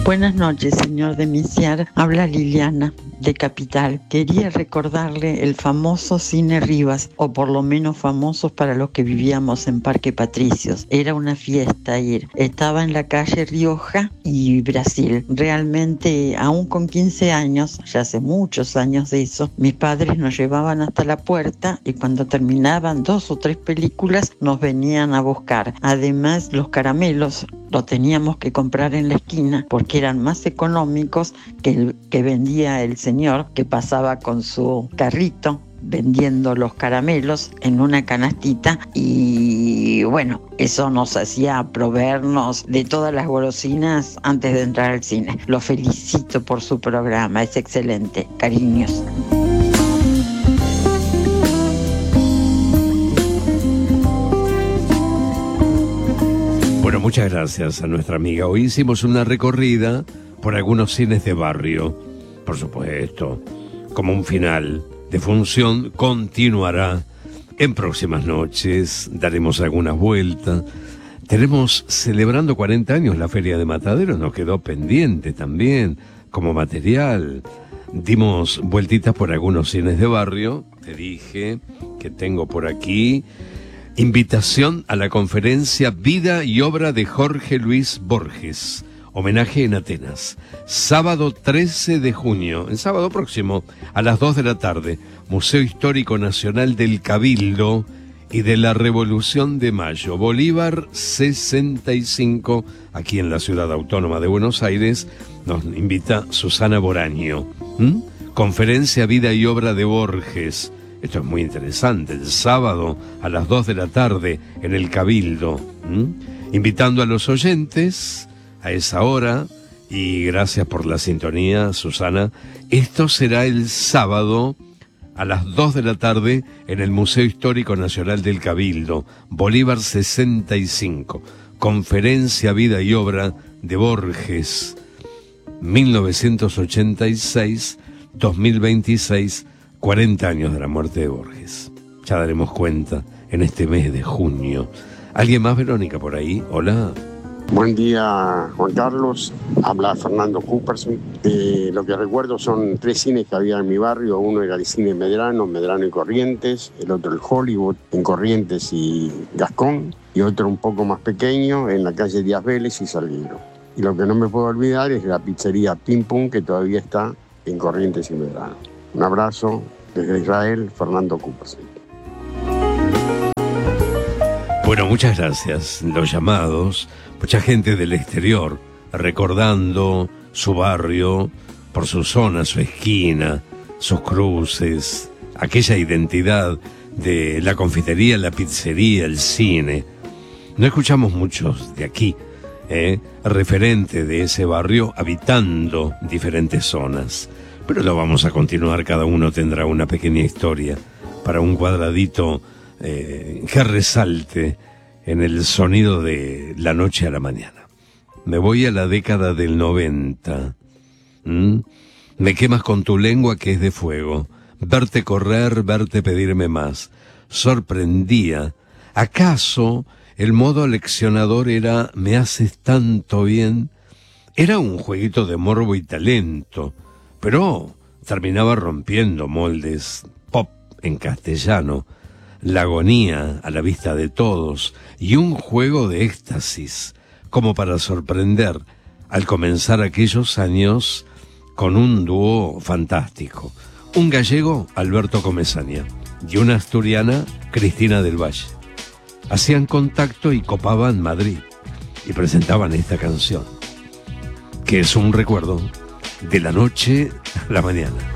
Buenas noches, señor de Misiar. Habla Liliana, de Capital. Quería recordarle el famoso Cine Rivas, o por lo menos famosos para los que vivíamos en Parque Patricios. Era una fiesta ir. Estaba en la calle Rioja y Brasil. Realmente, aún con 15 años, ya hace muchos años de eso, mis padres nos llevaban hasta la puerta y cuando terminaban 2 o 3 películas nos venían a buscar. Además, los caramelos los teníamos que comprar en la esquina porque eran más económicos que el que vendía el señor que pasaba con su carrito vendiendo los caramelos en una canastita, y bueno, eso nos hacía proveernos de todas las golosinas antes de entrar al cine. Lo felicito por su programa, es excelente. Cariños. Bueno, muchas gracias a nuestra amiga. Hoy hicimos una recorrida por algunos cines de barrio. Por supuesto, como un final de función, continuará en próximas noches. Daremos algunas vueltas. Tenemos celebrando 40 años la Feria de Mataderos. Nos quedó pendiente también como material. Dimos vueltitas por algunos cines de barrio. Te dije que tengo por aquí invitación a la conferencia Vida y Obra de Jorge Luis Borges, homenaje en Atenas, sábado 13 de junio, el sábado próximo, a las 2 de la tarde, Museo Histórico Nacional del Cabildo y de la Revolución de Mayo, Bolívar 65, aquí en la Ciudad Autónoma de Buenos Aires. Nos invita Susana Boraño. Conferencia Vida y Obra de Borges. Esto es muy interesante, el sábado a las 2 de la tarde en el Cabildo. Invitando a los oyentes a esa hora, y gracias por la sintonía, Susana. Esto será el sábado a las 2 de la tarde en el Museo Histórico Nacional del Cabildo, Bolívar 65. Conferencia Vida y Obra de Borges, 1986-2026, 40 años de la muerte de Borges. Ya daremos cuenta en este mes de junio. ¿Alguien más, Verónica, por ahí? Hola. Buen día, Juan Carlos. Habla Fernando Cooperson. Lo que recuerdo son 3 cines que había en mi barrio. Uno era el Cine Medrano y Corrientes. El otro el Hollywood, en Corrientes y Gascón. Y otro un poco más pequeño, en la calle Díaz Vélez y Salguero. Y lo que no me puedo olvidar es la pizzería Pim Pum, que todavía está en Corrientes y Medrano. Un abrazo desde Israel, Fernando Cooperson. Bueno, muchas gracias. Los llamados, mucha gente del exterior, recordando su barrio, por su zona, su esquina, sus cruces, aquella identidad de la confitería, la pizzería, el cine. No escuchamos muchos de aquí, referente de ese barrio, habitando diferentes zonas. Pero lo vamos a continuar, cada uno tendrá una pequeña historia para un cuadradito que resalte en el sonido de la noche a la mañana. Me voy a la década del 90. Me quemas con tu lengua que es de fuego. Verte correr, verte pedirme más. Sorprendía. ¿Acaso el modo leccionador era me haces tanto bien? Era un jueguito de morbo y talento, pero terminaba rompiendo moldes pop en castellano, la agonía a la vista de todos y un juego de éxtasis, como para sorprender al comenzar aquellos años con un dúo fantástico. Un gallego, Alberto Comesaña, y una asturiana, Cristina del Valle. Hacían contacto y copaban Madrid y presentaban esta canción, que es un recuerdo de la noche a la mañana.